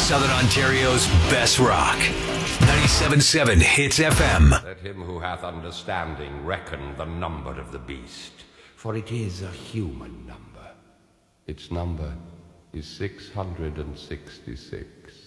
Southern Ontario's best rock. 97.7 Hits FM. Let him who hath understanding reckon the number of the beast, for it is a human number. Its number is 666.